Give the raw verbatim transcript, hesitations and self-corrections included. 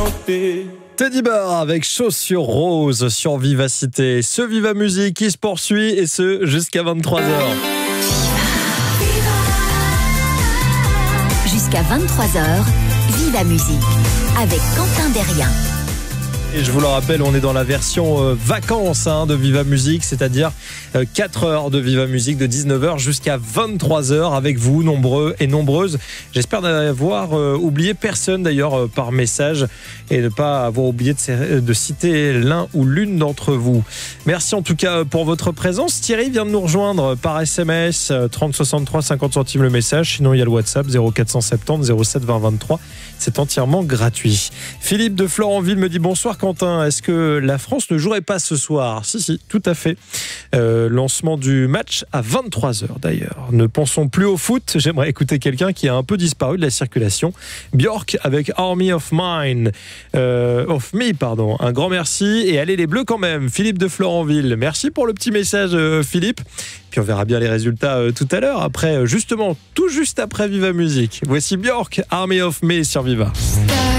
chanter. Teddy Bear avec Chaussures Roses sur Vivacité. Ce Viva Musique qui se poursuit et ce jusqu'à vingt-trois heures. Jusqu'à vingt-trois heures, Viva Musique avec Quentin Derrien. Et je vous le rappelle, on est dans la version euh, vacances hein, de Viva Musique, c'est-à-dire euh, quatre heures de Viva Musique de dix-neuf heures jusqu'à vingt-trois heures avec vous, nombreux et nombreuses. J'espère n'avoir euh, oublié personne d'ailleurs euh, par message et ne pas avoir oublié de, de citer l'un ou l'une d'entre vous. Merci en tout cas pour votre présence. Thierry vient de nous rejoindre par S M S euh, trente soixante-trois cinquante centimes le message. Sinon il y a le WhatsApp zéro quatre cent soixante-dix zéro sept vingt vingt-trois. C'est entièrement gratuit. Philippe de Florentville me dit bonsoir Quentin, est-ce que la France ne jouerait pas ce soir ? Si, si, tout à fait. Euh, lancement du match à vingt-trois heures d'ailleurs. Ne pensons plus au foot, j'aimerais écouter quelqu'un qui a un peu disparu de la circulation. Björk avec Army of Mine, euh, of Me, pardon. Un grand merci et allez les Bleus quand même. Philippe de Florentville, merci pour le petit message euh, Philippe. Puis on verra bien les résultats euh, tout à l'heure, après, euh, justement, tout juste après Viva Musique. Voici Björk, Army of Me sur Viva.